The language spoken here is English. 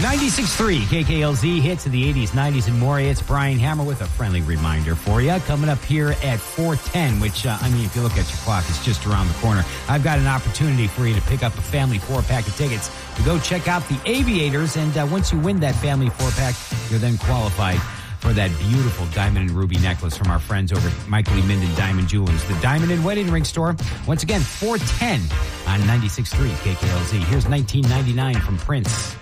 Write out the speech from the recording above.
96.3 KKLZ hits of the 80s, 90s, and more. It's Brian Hammer with a friendly reminder for you. Coming up here at 4:10, which, if you look at your clock, it's just around the corner. I've got an opportunity for you to pick up a family 4-pack of tickets to go check out the Aviators. And once you win that family 4-pack, you're then qualified for that beautiful diamond and ruby necklace from our friends over at Michael E. Minden Diamond Jewelers, the Diamond and Wedding Ring Store. Once again, 4:10 on 96.3 KKLZ. Here's 1999 from Prince.